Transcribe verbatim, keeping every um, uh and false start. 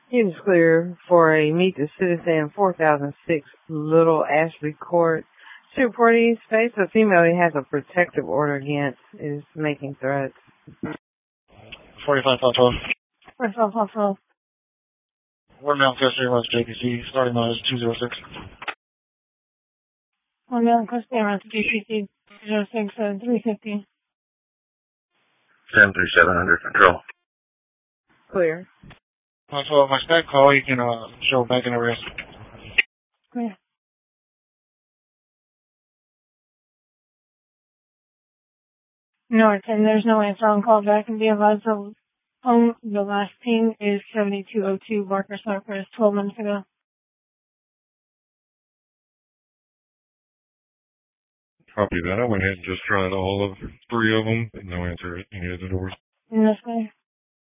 He is clear for a Meet the Citizen four thousand six Little Ashley Court. To report his space, a female he has a protective order against is making threats. forty-five five twelve. forty-five five twelve. One male custody runs J P C, starting line is two zero six. One male custody runs J P C, two zero six, three fifty. seven three seven under control. Clear. one twelve, my stack call, you can uh, show back in arrest. Clear. North, and there's no answer on call back, and be advised the phone, the last ping is seventy-two oh two Barker Cypress, twelve minutes ago. Copy that. I went ahead and just tried all of three of them, but no answer at any of the doors. Yes, sir.